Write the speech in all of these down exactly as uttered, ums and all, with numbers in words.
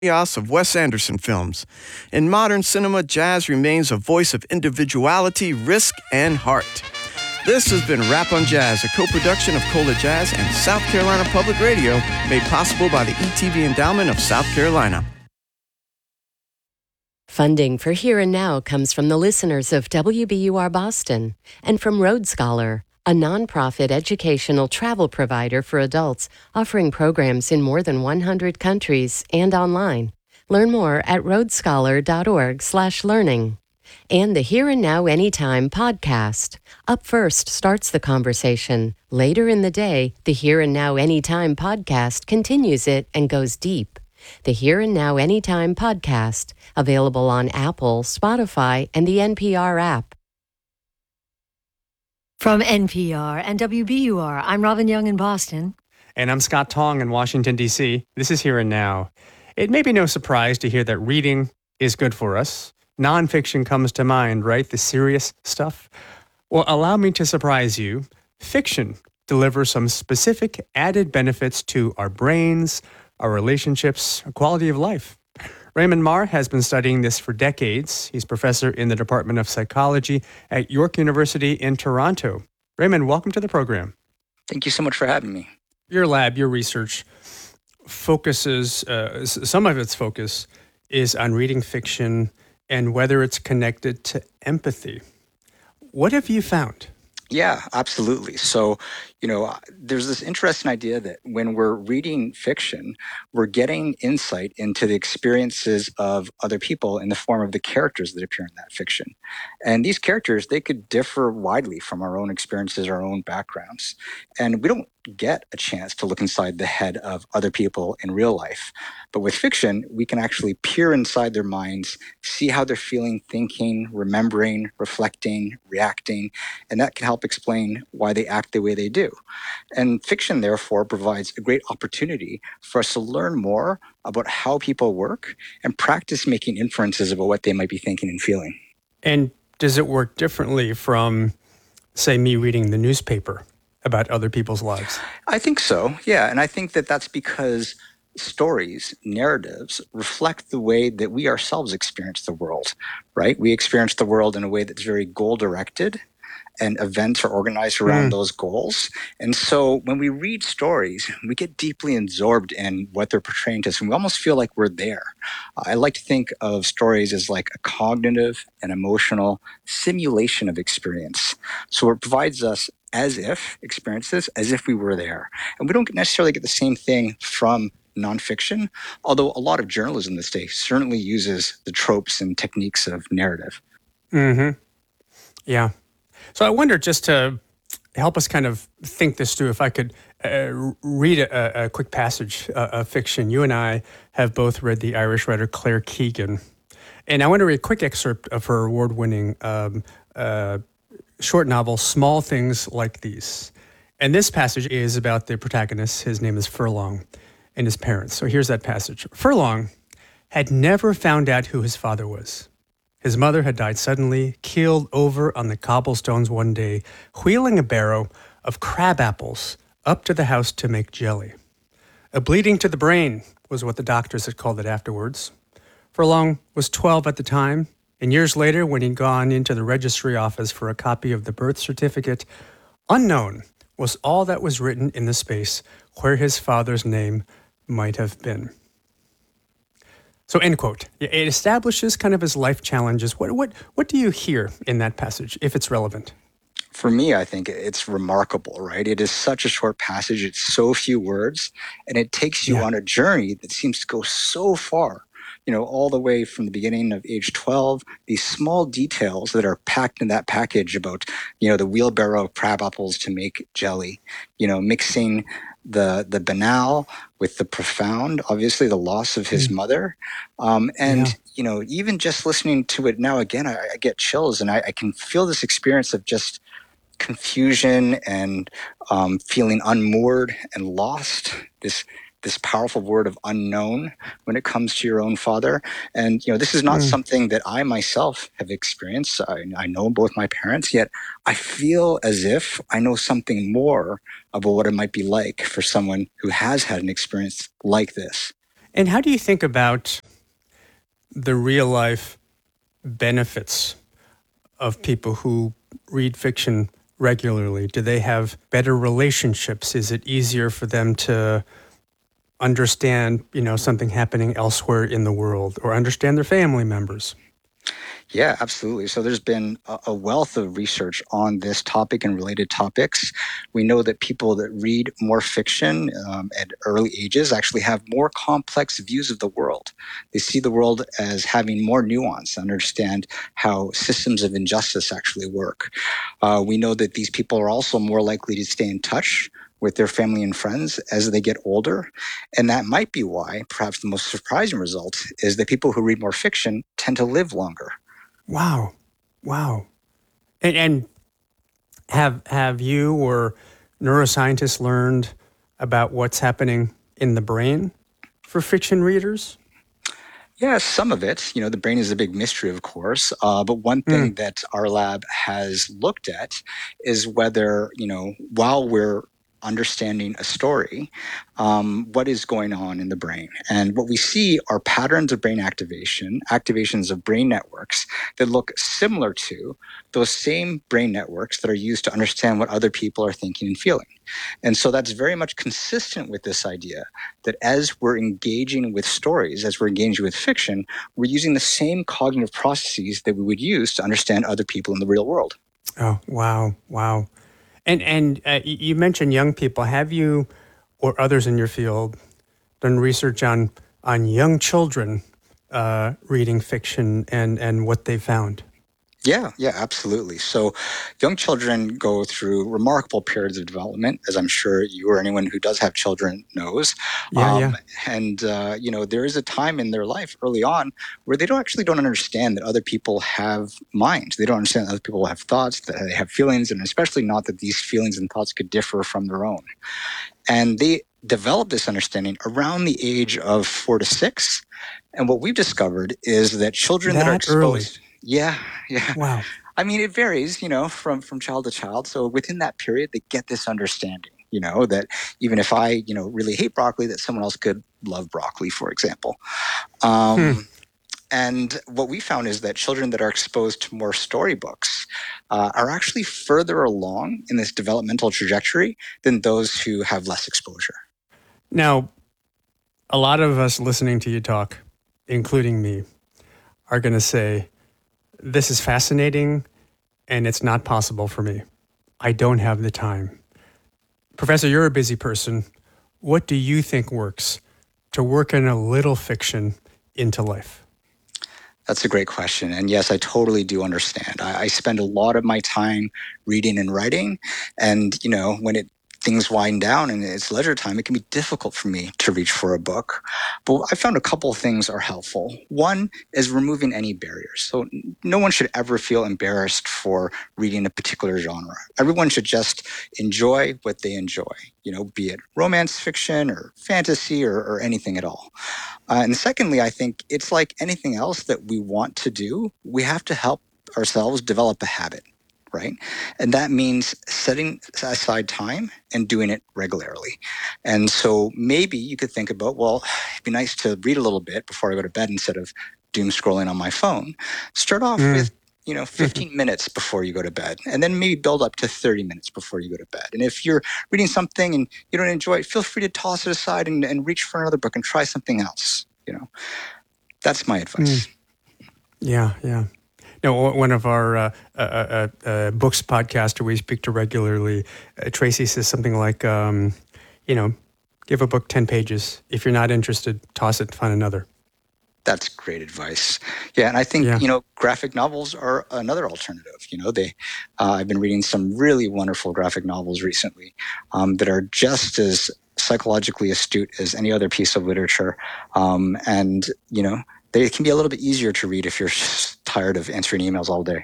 chaos of Wes Anderson films. In modern cinema, jazz remains a voice of individuality, risk, and heart. This has been Rap on Jazz, a co-production of Cola Jazz and South Carolina Public Radio, made possible by the E T V Endowment of South Carolina. Funding for Here and Now comes from the listeners of W B U R Boston and from Road Scholar, a nonprofit educational travel provider for adults offering programs in more than one hundred countries and online. Learn more at roadscholar.org slash learning. And the Here and Now Anytime podcast. Up first starts the conversation. Later in the day, the Here and Now Anytime podcast continues it and goes deep. The Here and Now Anytime podcast, available on Apple, Spotify, and the N P R app. From N P R and W B U R, I'm Robin Young in Boston. And I'm Scott Tong in Washington, D C. This is Here and Now. It may be no surprise to hear that reading is good for us. Nonfiction comes to mind, right? The serious stuff. Well, allow me to surprise you. Fiction delivers some specific added benefits to our brains, our relationships, our quality of life. Raymond Mar has been studying this for decades. He's professor in the Department of Psychology at York University in Toronto. Raymond, welcome to the program. Thank you so much for having me. Your lab, your research focuses, uh, some of its focus is on reading fiction and whether it's connected to empathy. What have you found? Yeah, absolutely. So, you know, there's this interesting idea that when we're reading fiction, we're getting insight into the experiences of other people in the form of the characters that appear in that fiction. And these characters, they could differ widely from our own experiences, our own backgrounds. And we don't get a chance to look inside the head of other people in real life. But with fiction, we can actually peer inside their minds, see how they're feeling, thinking, remembering, reflecting, reacting, and that can help explain why they act the way they do. And fiction, therefore, provides a great opportunity for us to learn more about how people work and practice making inferences about what they might be thinking and feeling. And does it work differently from, say, me reading the newspaper about other people's lives? I think so, yeah. And I think that that's because stories, narratives, reflect the way that we ourselves experience the world, right? We experience the world in a way that's very goal-directed, and events are organized around mm. those goals. And so when we read stories, we get deeply absorbed in what they're portraying to us, and we almost feel like we're there. I like to think of stories as like a cognitive and emotional simulation of experience. So it provides us as if experiences, as if we were there. And we don't necessarily get the same thing from nonfiction, although a lot of journalism these days certainly uses the tropes and techniques of narrative. Mm-hmm. Yeah. So I wonder, just to help us kind of think this through, if I could uh, read a, a quick passage uh, of fiction. You and I have both read the Irish writer Claire Keegan. And I want to read a quick excerpt of her award-winning um, uh, short novel, Small Things Like These. And this passage is about the protagonist. His name is Furlong, and his parents. So here's that passage. Furlong had never found out who his father was. His mother had died suddenly, keeled over on the cobblestones one day, wheeling a barrow of crab apples up to the house to make jelly. A bleeding to the brain was what the doctors had called it afterwards. Furlong was twelve at the time, and years later, when he'd gone into the registry office for a copy of the birth certificate, unknown was all that was written in the space where his father's name might have been. So, end quote. It establishes kind of his life challenges. What what what do you hear in that passage, if it's relevant? For me, I think it's remarkable, right? It is such a short passage. It's so few words, and it takes you yeah. on a journey that seems to go so far, you know, all the way from the beginning of age twelve, these small details that are packed in that package about, you know, the wheelbarrow of crab apples to make jelly, you know, mixing the the banal with the profound, obviously the loss of his mm. mother. Um, and, yeah. you know, even just listening to it now again, I, I get chills, and I, I can feel this experience of just confusion and um, feeling unmoored and lost, this this powerful word of unknown when it comes to your own father. And, you know, this is not mm. something that I myself have experienced. I, I know both my parents, yet I feel as if I know something more about what it might be like for someone who has had an experience like this. And how do you think about the real life benefits of people who read fiction regularly? Do they have better relationships? Is it easier for them to understand, you know, something happening elsewhere in the world, or understand their family members? Yeah, absolutely. So there's been a, a wealth of research on this topic and related topics. We know that people that read more fiction um, at early ages actually have more complex views of the world. They see the world as having more nuance, understand how systems of injustice actually work. Uh, we know that these people are also more likely to stay in touch with their family and friends as they get older. And that might be why, perhaps the most surprising result, is that people who read more fiction tend to live longer. Wow. Wow. And, and have have you or neuroscientists learned about what's happening in the brain for fiction readers? Yeah, some of it. You know, the brain is a big mystery, of course. Uh, but one thing mm. that our lab has looked at is whether, you know, while we're understanding a story, um, what is going on in the brain. And what we see are patterns of brain activation, activations of brain networks that look similar to those same brain networks that are used to understand what other people are thinking and feeling. And so that's very much consistent with this idea that as we're engaging with stories, as we're engaging with fiction, we're using the same cognitive processes that we would use to understand other people in the real world. Oh, wow. Wow. And and uh, you mentioned young people. Have you or others in your field done research on on young children uh, reading fiction and, and what they found? Yeah, yeah, absolutely. So young children go through remarkable periods of development, as I'm sure you or anyone who does have children knows. Yeah, um, yeah. And, uh, you know, there is a time in their life early on where they don't actually don't understand that other people have minds. They don't understand that other people have thoughts, that they have feelings, and especially not that these feelings and thoughts could differ from their own. And they develop this understanding around the age of four to six. And what we've discovered is that children that, that are exposed... Early. Yeah, yeah. Wow. I mean, it varies, you know, from, from child to child. So within that period, they get this understanding, you know, that even if I, you know, really hate broccoli, that someone else could love broccoli, for example. Um, hmm. And what we found is that children that are exposed to more storybooks uh, are actually further along in this developmental trajectory than those who have less exposure. Now, a lot of us listening to you talk, including me, are going to say, this is fascinating, and it's not possible for me. I don't have the time. Professor, you're a busy person. What do you think works to work in a little fiction into life? That's a great question. And yes, I totally do understand. I, I spend a lot of my time reading and writing. And, you know, when it things wind down and it's leisure time, it can be difficult for me to reach for a book. But I found a couple of things are helpful. One is removing any barriers. So no one should ever feel embarrassed for reading a particular genre. Everyone should just enjoy what they enjoy, you know, be it romance fiction or fantasy or, or anything at all. Uh, and secondly, I think it's like anything else that we want to do. We have to help ourselves develop a habit. Right? And that means setting aside time and doing it regularly. And so maybe you could think about, well, it'd be nice to read a little bit before I go to bed instead of doom scrolling on my phone. Start off mm. with, you know, fifteen minutes before you go to bed, and then maybe build up to thirty minutes before you go to bed. And if you're reading something and you don't enjoy it, feel free to toss it aside and, and reach for another book and try something else. You know, that's my advice. Mm. Yeah, yeah. No, one of our uh, uh, uh, uh, books podcaster we speak to regularly, uh, Tracy says something like, um, you know, give a book ten pages. If you're not interested, toss it, find another. That's great advice. Yeah, and I think, yeah. you know, graphic novels are another alternative. You know, they. Uh, I've been reading some really wonderful graphic novels recently um, that are just as psychologically astute as any other piece of literature. Um, and, you know, they can be a little bit easier to read if you're just tired of answering emails all day.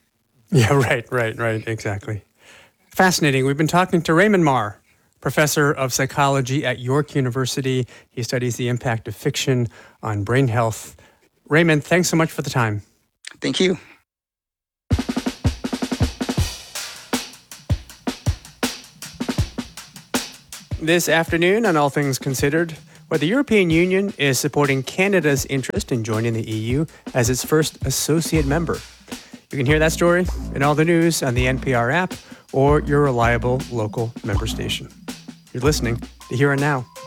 Yeah, right, right, right, exactly. Fascinating. We've been talking to Raymond Mar, professor of psychology at York University. He studies the impact of fiction on brain health. Raymond, thanks so much for the time. Thank you. This afternoon on All Things Considered, where the European Union is supporting Canada's interest in joining the E U as its first associate member. You can hear that story and all the news on the N P R app or your reliable local member station. You're listening to Here and Now.